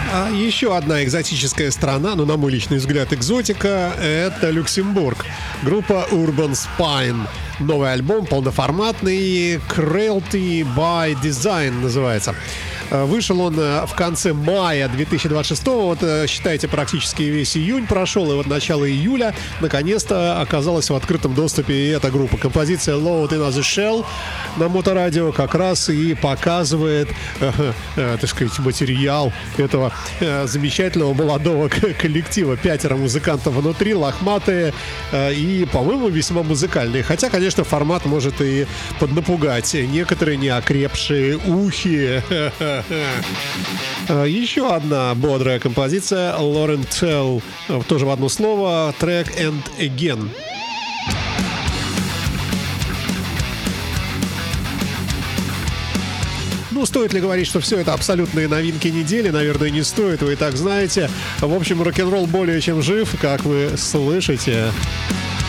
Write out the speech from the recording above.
А еще одна экзотическая страна, ну, на мой личный взгляд, экзотика, это Люксембург. Группа Urban Spine. Новый альбом, полноформатный, Cruelty by Design называется. Вышел он в конце мая 2026. Вот, считайте, практически весь июнь прошел, и вот начало июля наконец-то оказалась в открытом доступе и эта группа. Композиция Load in the Shell на Моторадио как раз и показывает, так сказать, материал этого замечательного молодого коллектива. 5 музыкантов внутри, лохматые и, по-моему, весьма музыкальные. Хотя, конечно, формат может и поднапугать некоторые неокрепшие ухи. Еще одна бодрая композиция Lauren Tell, тоже в одно слово, трек And Again. Ну, стоит ли говорить, что все это абсолютные новинки недели? Наверное, не стоит, вы и так знаете. В общем, рок-н-ролл более чем жив, как вы слышите.